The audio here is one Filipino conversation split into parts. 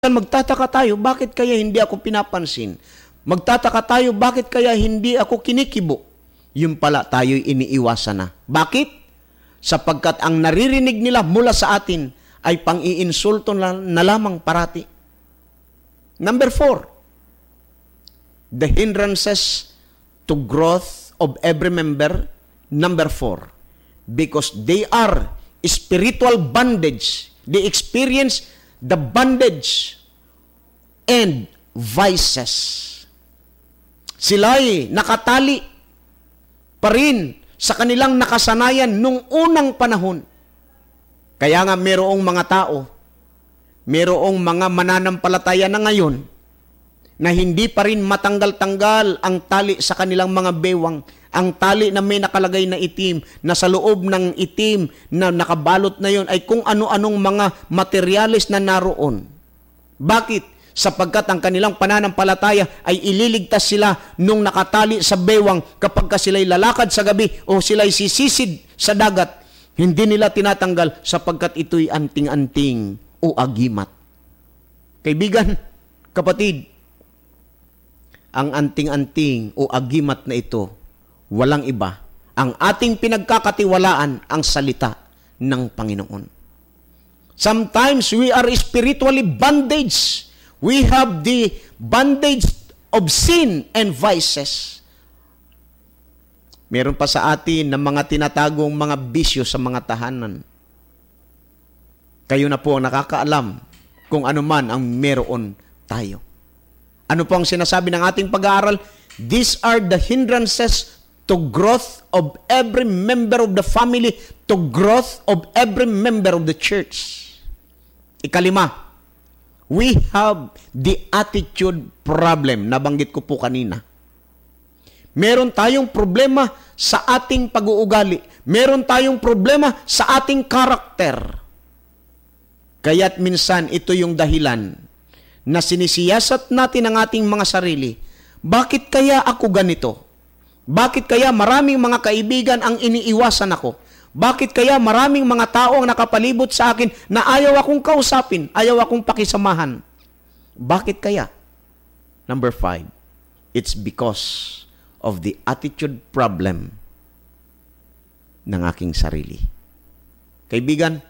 Magtataka tayo, bakit kaya hindi ako pinapansin? Magtataka tayo, bakit kaya hindi ako kinikibo? Yung pala tayo'y iniiwasan na. Bakit? Sapagkat ang naririnig nila mula sa atin ay pang-iinsulto na lamang parati. Number 4, the hindrances to growth of every member. Number 4, because they are spiritual bondage. They experience the bondage and vices. Sila'y nakatali pa rin sa kanilang nakasanayan nung unang panahon. Kaya nga mayroong mga tao, mayroong mga mananampalataya na ngayon na hindi pa rin matanggal-tanggal ang tali sa kanilang mga bewang. Ang tali na may nakalagay na itim, na sa loob ng itim na nakabalot na yon ay kung ano-anong mga materyales na naroon. Bakit? Sapagkat ang kanilang pananampalataya ay ililigtas sila nung nakatali sa bewang kapag sila'y lalakad sa gabi o sila'y sisisid sa dagat. Hindi nila tinatanggal sapagkat ito'y anting-anting o agimat. Kaibigan, kapatid, ang anting-anting o agimat na ito, walang iba, ang ating pinagkakatiwalaan ang salita ng Panginoon. Sometimes we are spiritually bondage. We have the bondage of sin and vices. Meron pa sa atin ng mga tinatagong mga bisyo sa mga tahanan. Kayo na po ang nakakaalam kung ano man ang meron tayo. Ano po ang sinasabi ng ating pag-aaral? These are the hindrances to growth of every member of the family, to growth of every member of the church. Ikalima, we have the attitude problem. Nabanggit ko po kanina. Meron tayong problema sa ating pag-uugali. Meron tayong problema sa ating karakter. Kaya't minsan ito yung dahilan na sinisiyasat natin ang ating mga sarili. Bakit kaya ako ganito? Bakit kaya maraming mga kaibigan ang iniiwasan ako? Bakit kaya maraming mga tao ang nakapalibot sa akin na ayaw akong kausapin, ayaw akong pakisamahan? Bakit kaya? Number 5, it's because of the attitude problem ng aking sarili. Kaibigan,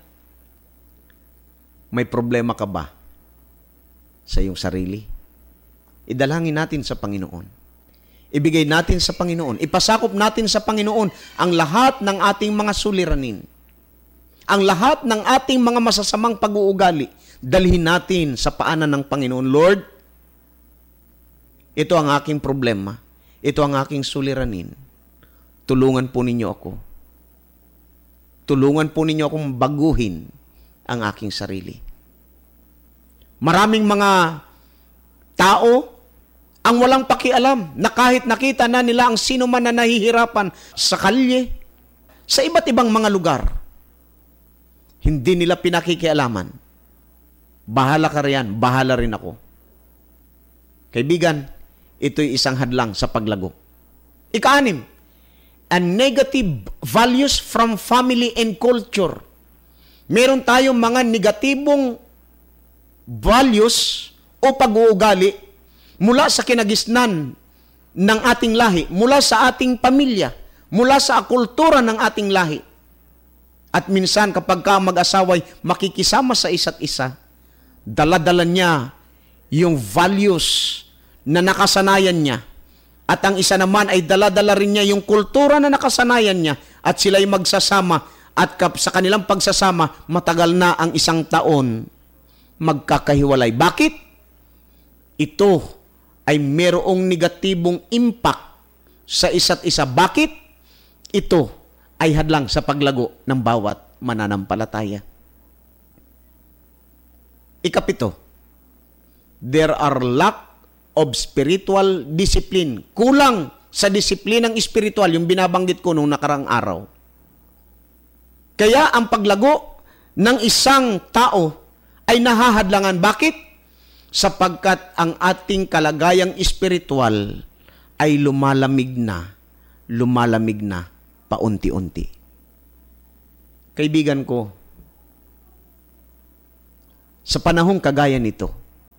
may problema ka ba sa iyong sarili? Idalangin natin sa Panginoon. Ibigay natin sa Panginoon. Ipasakop natin sa Panginoon ang lahat ng ating mga suliranin. Ang lahat ng ating mga masasamang pag-uugali. Dalhin natin sa paanan ng Panginoon. Lord, ito ang aking problema. Ito ang aking suliranin. Tulungan po ninyo ako. Tulungan po ninyo akong baguhin ang aking sarili. Maraming mga tao ang walang pakialam na kahit nakita na nila ang sino man na nahihirapan sa kalye, sa iba't ibang mga lugar, hindi nila pinakikialaman. Bahala ka riyan, bahala rin ako. Kaibigan, ito'y isang hadlang sa paglago. Ika-6, a negative values from family and culture. Meron tayong mga negatibong values o pag-uugali mula sa kinagisnan ng ating lahi, mula sa ating pamilya, mula sa kultura ng ating lahi. At minsan kapag ka mag-asaway makikisama sa isa't isa, dala-dala niya yung values na nakasanayan niya. At ang isa naman ay dala-dala rin niya yung kultura na nakasanayan niya. At sila'y magsasama at sa kanilang pagsasama, matagal na ang isang taon magkakahiwalay. Bakit? Ito ay merong negatibong impact sa isa't isa. Bakit? Ito ay hadlang sa paglago ng bawat mananampalataya. Ika-7, there are lack of spiritual discipline. Kulang sa disiplinang espiritual, yung binabanggit ko nung nakarang araw. Kaya ang paglago ng isang tao ay nahahadlangan. Bakit? Sapagkat ang ating kalagayang espiritual ay lumalamig na paunti-unti. Kaibigan ko, sa panahong kagaya nito,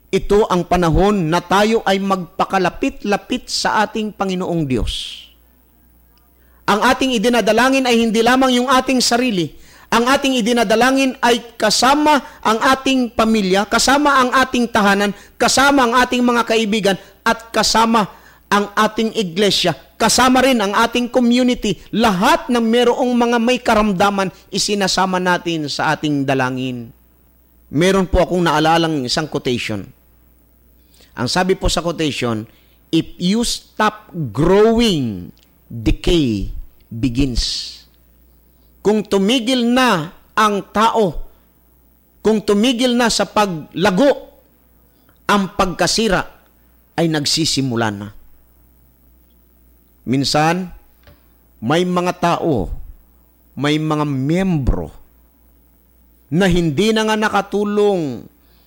ito ang panahon na tayo ay magpakalapit-lapit sa ating Panginoong Diyos. Ang ating idinadalangin ay hindi lamang yung ating sarili. Ang ating idinadalangin ay kasama ang ating pamilya, kasama ang ating tahanan, kasama ang ating mga kaibigan, at kasama ang ating iglesia, kasama rin ang ating community. Lahat ng merong mga may karamdaman, isinasama natin sa ating dalangin. Meron po akong naalalang isang quotation. Ang sabi po sa quotation, if you stop growing, decay begins. Kung tumigil na ang tao, kung tumigil na sa paglago, ang pagkasira ay nagsisimula na. Minsan, may mga tao, may mga miyembro na hindi na nga nakatulong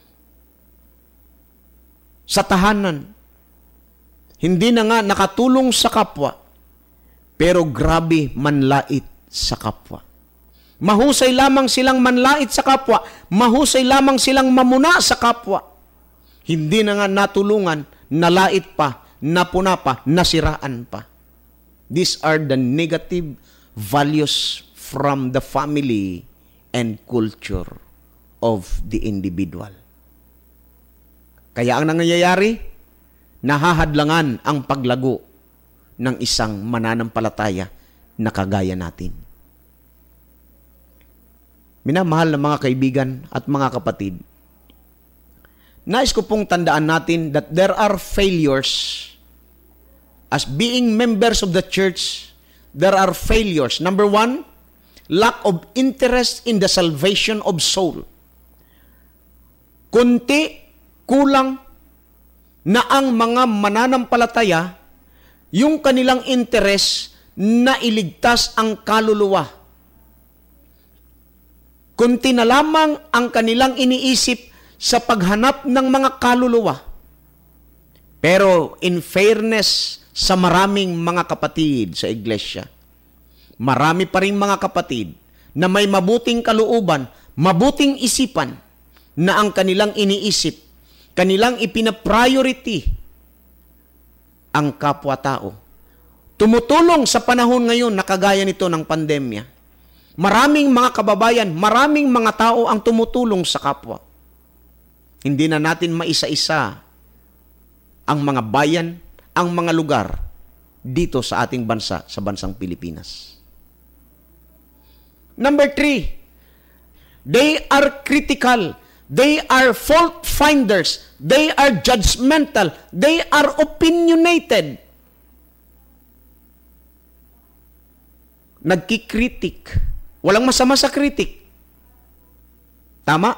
sa tahanan. Hindi na nga nakatulong sa kapwa, pero grabe manlait sa kapwa. Mahusay lamang silang manlait sa kapwa, mahusay lamang silang mamuna sa kapwa. Hindi na nga natulungan, nalait pa, napuna pa, nasiraan pa. These are the negative values from the family and culture of the individual. Kaya ang nangyayari, nahahadlangan ang paglago ng isang mananampalataya na kagaya natin. Minamahal na mga kaibigan at mga kapatid, nais ko pong tandaan natin that there are failures. As being members of the church, there are failures. Number one, lack of interest in the salvation of soul. Kulang na ang mga mananampalataya, yung kanilang interes na iligtas ang kaluluwa. Kunti na lamang ang kanilang iniisip sa paghanap ng mga kaluluwa. Pero in fairness sa maraming mga kapatid sa iglesia, marami pa rin mga kapatid na may mabuting kalooban, mabuting isipan, na ang kanilang iniisip, kanilang ipina-priority ang kapwa-tao. Tumutulong sa panahon ngayon na kagaya nito ng pandemya. Maraming mga kababayan, maraming mga tao ang tumutulong sa kapwa. Hindi na natin maisa-isa ang mga bayan, ang mga lugar dito sa ating bansa, sa bansang Pilipinas. Number 3, they are critical. They are fault finders. They are judgmental. They are opinionated. Nagkikritik. Walang masama sa kritik. Tama?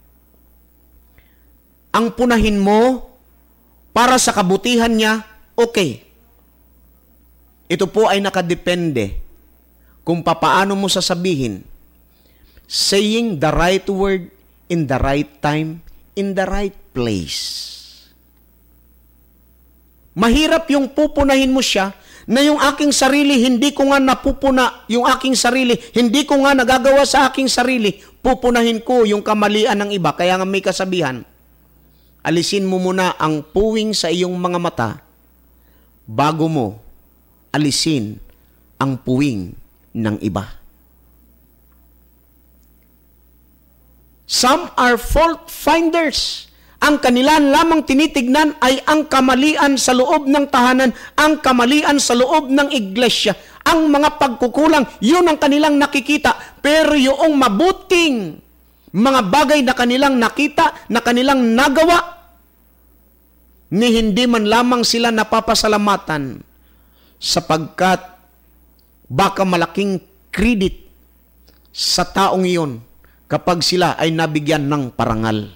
Ang punahin mo para sa kabutihan niya, okay. Ito po ay nakadepende kung papaano mo sasabihin. Saying the right word in the right time, in the right place. Mahirap yung pupunahin mo siya na yung aking sarili, hindi ko nga napupuna yung aking sarili, hindi ko nga nagagawa sa aking sarili, pupunahin ko yung kamalian ng iba. Kaya nga may kasabihan, alisin mo muna ang puwing sa iyong mga mata bago mo alisin ang puwing ng iba. Some are fault finders. Ang kanilang lamang tinitignan ay ang kamalian sa loob ng tahanan, ang kamalian sa loob ng iglesia, ang mga pagkukulang, yun ang kanilang nakikita. Pero yung mabuting mga bagay na kanilang nakita, na kanilang nagawa, ni hindi man lamang sila napapasalamatan sapagkat baka malaking credit sa taong iyon kapag sila ay nabigyan ng parangal.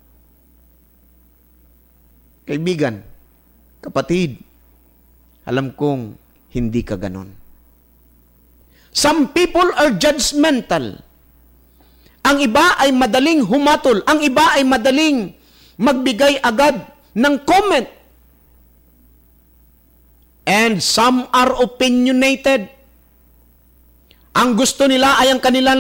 Kaibigan, kapatid, alam kong hindi ka ganon. Some people are judgmental. Ang iba ay madaling humatol. Ang iba ay madaling magbigay agad ng comment. And some are opinionated. Ang gusto nila ay ang kanilang lamang opinyon. Ayaw nilang tanggapin ang ibang opinyon.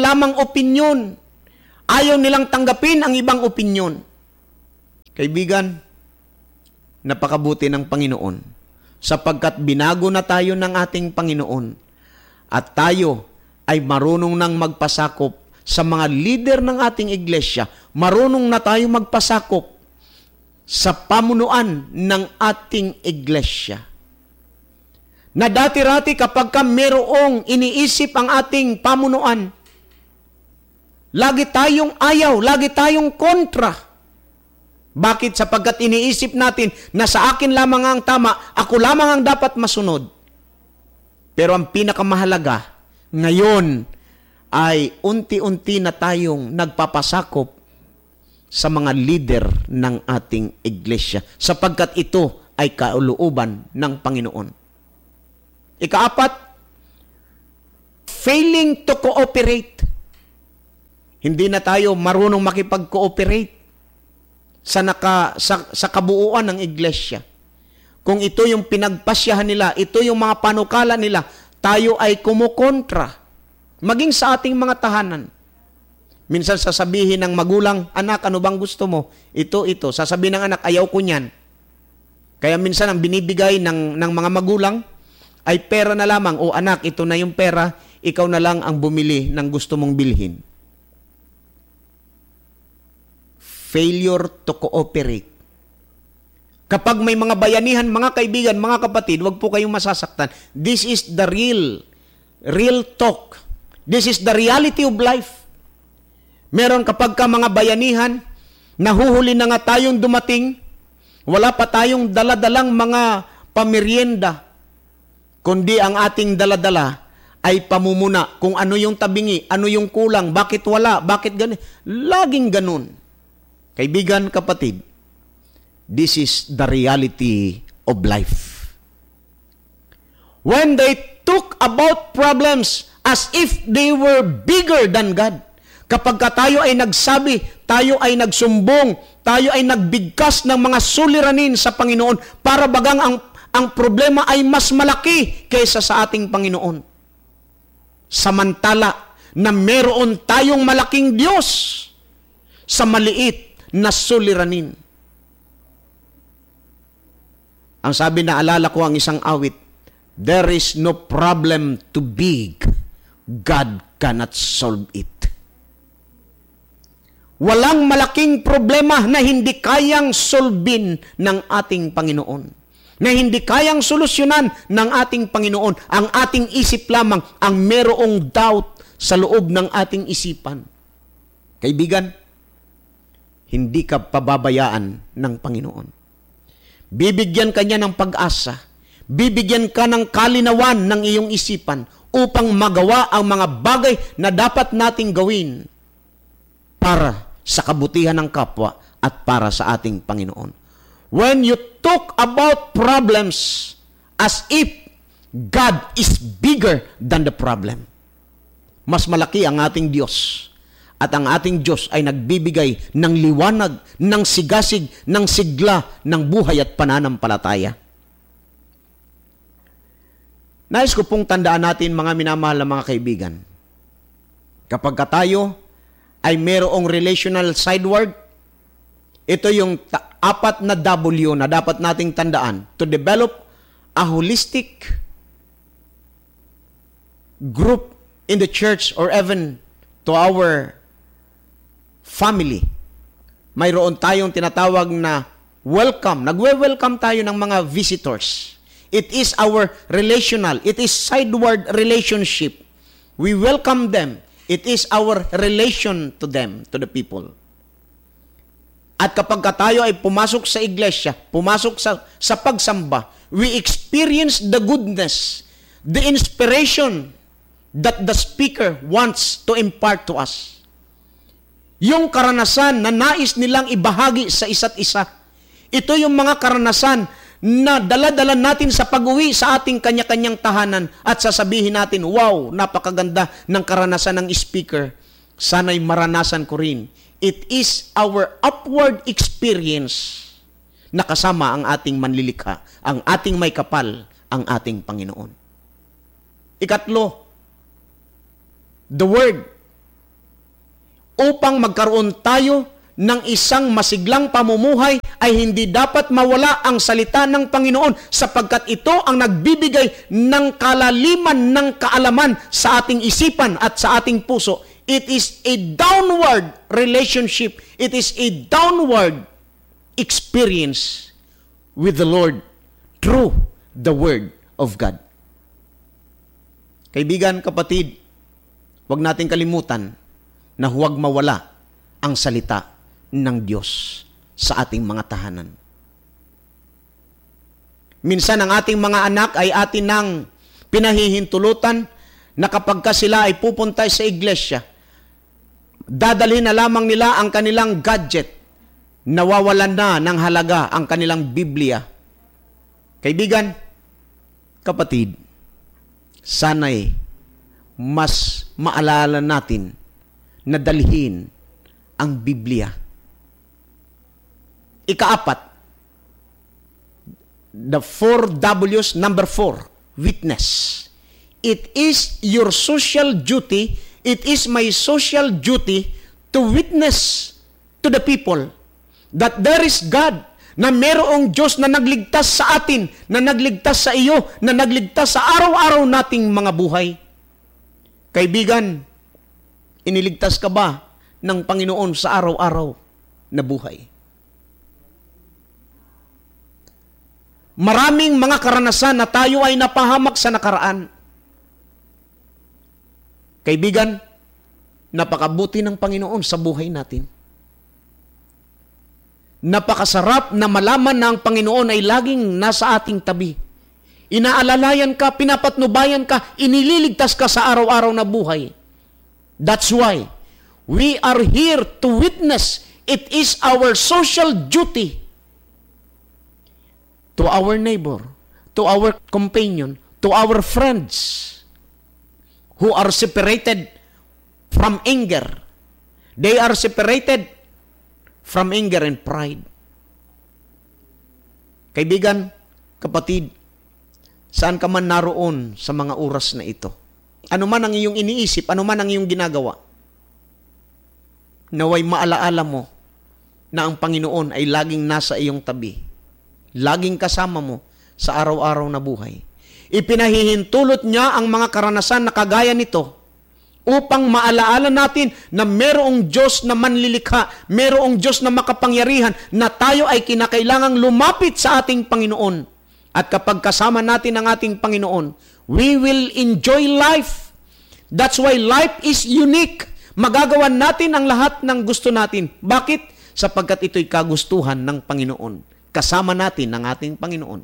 Kaibigan, napakabuti ng Panginoon sapagkat binago na tayo ng ating Panginoon at tayo ay marunong nang magpasakop sa mga leader ng ating iglesia. Marunong na tayo magpasakop sa pamunuan ng ating iglesia. Na dati-rati kapag ka merong iniisip ang ating pamunuan, lagi tayong ayaw, lagi tayong kontra. Bakit? Sapagkat iniisip natin na sa akin lamang ang tama, ako lamang ang dapat masunod. Pero ang pinakamahalaga, ngayon ay unti-unti na tayong nagpapasakop sa mga leader ng ating iglesia sapagkat ito ay kalooban ng Panginoon. Ikaapat, failing to cooperate. Hindi na tayo marunong makipag-cooperate sa kabuuan ng iglesia. Kung ito yung pinagpasyahan nila, ito yung mga panukala nila, tayo ay kumukontra. Maging sa ating mga tahanan. Minsan sasabihin ng magulang, anak, ano bang gusto mo? Ito. Sasabihin ng anak, ayaw ko niyan. Kaya minsan ang binibigay ng mga magulang ay pera na lamang. O anak, ito na yung pera, ikaw na lang ang bumili ng gusto mong bilhin. Failure to cooperate. Kapag may mga bayanihan, mga kaibigan, mga kapatid, huwag po kayong masasaktan. This is the real talk. This is the reality of life. Meron kapag ka mga bayanihan, nahuhuli na nga tayong dumating, wala pa tayong daladalang mga pamerienda, kundi ang ating daladala ay pamumuna kung ano yung tabingi, ano yung kulang, bakit wala, bakit ganun. Laging ganun. Kaibigan, kapatid, this is the reality of life. When they talk about problems as if they were bigger than God, kapag tayo ay nagsabi, tayo ay nagsumbong, tayo ay nagbigkas ng mga suliranin sa Panginoon para bagang ang problema ay mas malaki kaysa sa ating Panginoon. Samantala na meron tayong malaking Diyos sa maliit na suliranin. Ang sabi, naalala ko ang isang awit, there is no problem too big, God cannot solve it. Walang malaking problema na hindi kayang solbin ng ating Panginoon. Na hindi kayang solusyonan ng ating Panginoon. Ang ating isip lamang ang merong doubt sa loob ng ating isipan. Kaibigan, hindi ka pababayaan ng Panginoon. Bibigyan ka niya ng pag-asa. Bibigyan ka ng kalinawan ng iyong isipan upang magawa ang mga bagay na dapat nating gawin para sa kabutihan ng kapwa at para sa ating Panginoon. When you talk about problems as if God is bigger than the problem, mas malaki ang ating Diyos. At ang ating Diyos ay nagbibigay ng liwanag, ng sigasig, ng sigla, ng buhay at pananampalataya. Nais ko pong tandaan natin, mga minamahal na mga kaibigan, kapag tayo ay mayroong relational sideward, ito yung apat na W na dapat nating tandaan. To develop a holistic group in the church or even to our family. Mayroon tayong tinatawag na welcome. Nagwe-welcome tayo ng mga visitors. It is our relational. It is sideward relationship. We welcome them. It is our relation to them, to the people. At kapag tayo ay pumasok sa iglesia, pumasok sa pagsamba, we experience the goodness, the inspiration that the speaker wants to impart to us. Yung karanasan na nais nilang ibahagi sa isa't isa. Ito yung mga karanasan na dala-dala natin sa pag-uwi sa ating kanya-kanyang tahanan at sasabihin natin, wow, napakaganda ng karanasan ng speaker. Sana'y maranasan ko rin. It is our upward experience na kasama ang ating manlilikha, ang ating may kapal, ang ating Panginoon. Ikatlo, the Word. Upang magkaroon tayo ng isang masiglang pamumuhay ay hindi dapat mawala ang salita ng Panginoon sapagkat ito ang nagbibigay ng kalaliman ng kaalaman sa ating isipan at sa ating puso. It is a downward relationship. It is a downward experience with the Lord through the Word of God. Kaibigan, kapatid, huwag nating kalimutan na huwag mawala ang salita ng Diyos sa ating mga tahanan. Minsan ang ating mga anak ay atin nang pinahihintulutan na kapag sila ay pupunta sa iglesia, dadalhin na lamang nila ang kanilang gadget, nawawalan na ng halaga ang kanilang Biblia. Kaibigan, kapatid, sana'y mas maalala natin na dalhin ang Biblia. Ikaapat, the 4 W's, number 4, witness. It is your social duty, it is my social duty to witness to the people that there is God, na mayroong Diyos na nagligtas sa atin, na nagligtas sa iyo, na nagligtas sa araw-araw nating mga buhay. Kaibigan, iniligtas ka ba ng Panginoon sa araw-araw na buhay? Maraming mga karanasan na tayo ay napahamak sa nakaraan. Kaibigan, napakabuti ng Panginoon sa buhay natin. Napakasarap na malaman na ang Panginoon ay laging nasa ating tabi. Inaalalayan ka, pinapatnubayan ka, inililigtas ka sa araw-araw na buhay. That's why we are here to witness. It is our social duty to our neighbor, to our companion, to our friends who are separated from anger. They are separated from anger and pride. Kaibigan, kapatid, saan ka man naroon sa mga oras na ito, ano man ang iyong iniisip, ano man ang iyong ginagawa, naway maalaala mo na ang Panginoon ay laging nasa iyong tabi, laging kasama mo sa araw-araw na buhay. Ipinahihintulot niya ang mga karanasan na kagaya nito upang maalaala natin na merong Diyos na manlilikha, merong Diyos na makapangyarihan, na tayo ay kinakailangang lumapit sa ating Panginoon. At kapag kasama natin ang ating Panginoon, we will enjoy life. That's why life is unique. Magagawan natin ang lahat ng gusto natin. Bakit? Sapagkat ito'y kagustuhan ng Panginoon. Kasama natin ang ating Panginoon.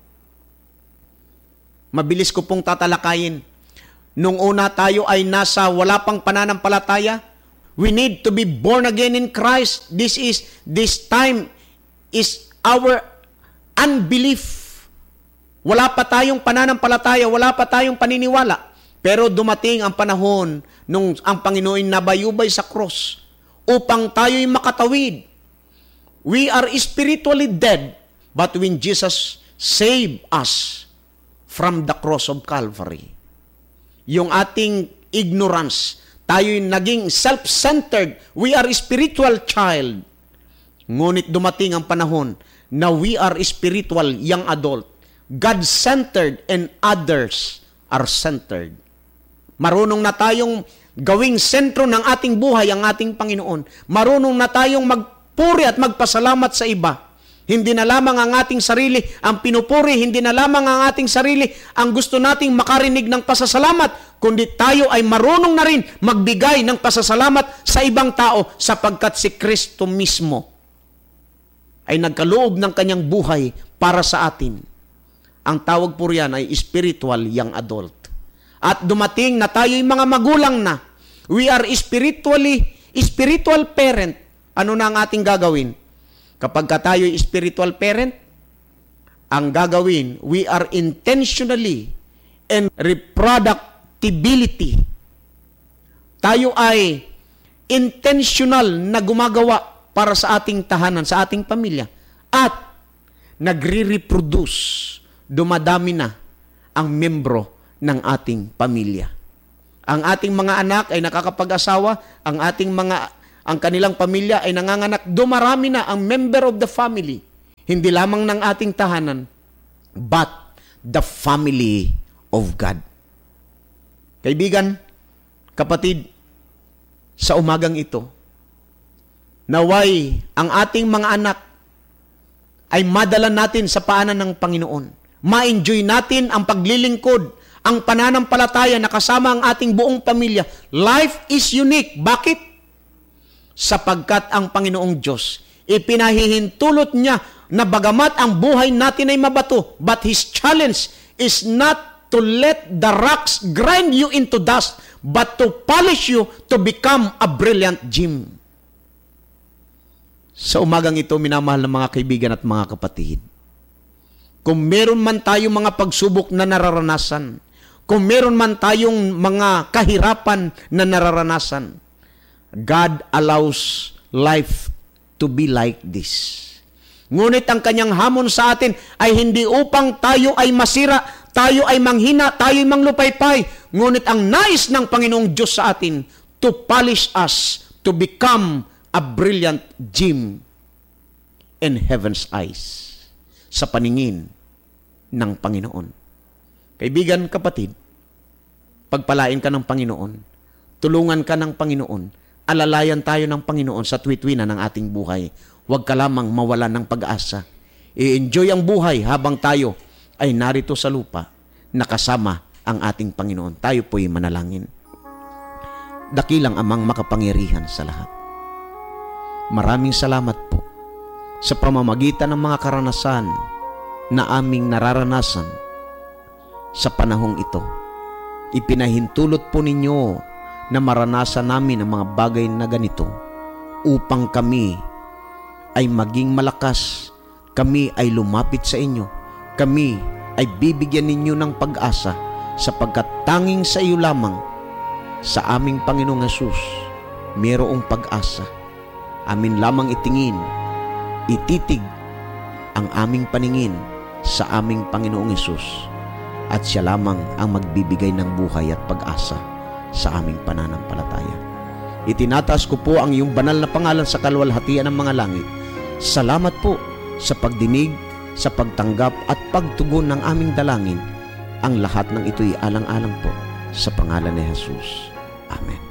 Mabilis ko pong tatalakayin. Nung una tayo ay nasa wala pang pananampalataya, we need to be born again in Christ. This time is our unbelief. Wala pa tayong pananampalataya, wala pa tayong paniniwala. Pero dumating ang panahon nung ang Panginoon nabayubay sa cross upang tayo'y makatawid. We are spiritually dead, but when Jesus saved us from the cross of Calvary, yung ating ignorance, tayo'y naging self-centered, we are spiritual child. Ngunit dumating ang panahon na we are spiritual young adult, God-centered and others are centered. Marunong na tayong gawing sentro ng ating buhay ang ating Panginoon. Marunong na tayong magpuri at magpasalamat sa iba. Hindi na lamang ang ating sarili ang pinupuri, hindi na lamang ang ating sarili ang gusto nating makarinig ng pasasalamat, kundi tayo ay marunong na rin magbigay ng pasasalamat sa ibang tao sapagkat si Kristo mismo ay nagkaloob ng kanyang buhay para sa atin. Ang tawag po riyan ay spiritual young adult. At dumating na tayo'y mga magulang na. We are spiritual parent. Ano na ang ating gagawin? Kapag tayo'y spiritual parent, ang gagawin, we are intentionally and reproductibility. Tayo ay intentional na gumagawa para sa ating tahanan, sa ating pamilya. At nagre-reproduce. Dumadami na ang membro ng ating pamilya. Ang ating mga anak ay nakakapag-asawa, ang ating mga ang kanilang pamilya ay nanganganak, dumarami na ang member of the family. Hindi lamang ng ating tahanan, but the family of God. Kaibigan, kapatid, sa umagang ito, naway ang ating mga anak ay madala natin sa paanan ng Panginoon. Ma-enjoy natin ang paglilingkod, ang pananampalataya na kasama ang ating buong pamilya. Life is unique. Bakit? Sapagkat ang Panginoong Diyos, ipinahihintulot niya na bagamat ang buhay natin ay mabato, but His challenge is not to let the rocks grind you into dust, but to polish you to become a brilliant gem. Sa umagang ito, minamahal ng mga kaibigan at mga kapatid, kung meron man tayong mga pagsubok na nararanasan, kung meron man tayong mga kahirapan na nararanasan, God allows life to be like this. Ngunit ang kanyang hamon sa atin ay hindi upang tayo ay masira, tayo ay manghina, tayo ay manglupaypay. Ngunit ang nais ng Panginoong Diyos sa atin, to polish us, to become a brilliant gem in heaven's eyes, sa paningin ng Panginoon. Kaibigan, kapatid, pagpalain ka ng Panginoon, tulungan ka ng Panginoon, alalayan tayo ng Panginoon sa tuwid-tuwinan ng ating buhay. Huwag ka lamang mawalan ng pag-asa. I-enjoy ang buhay habang tayo ay narito sa lupa, nakasama ang ating Panginoon. Tayo po'y manalangin. Dakilang Amang makapangyarihan sa lahat, maraming salamat po sa pamamagitan ng mga karanasan na aming nararanasan sa panahong ito. Ipinahintulot po ninyo na maranasan namin ang mga bagay na ganito upang kami ay maging malakas, kami ay lumapit sa inyo, kami ay bibigyan ninyo ng pag-asa sapagkat tanging sa iyo lamang, sa aming Panginoong Hesus, mayroong pag-asa. Amin lamang itingin, ititig ang aming paningin sa aming Panginoong Hesus, at siya lamang ang magbibigay ng buhay at pag-asa sa aming pananampalataya. Itinataas ko po ang iyong banal na pangalan sa kaluwalhatian ng mga langit. Salamat po sa pagdinig, sa pagtanggap at pagtugon ng aming dalangin. Ang lahat ng ito'y alang-alang po sa pangalan ni Jesus. Amen.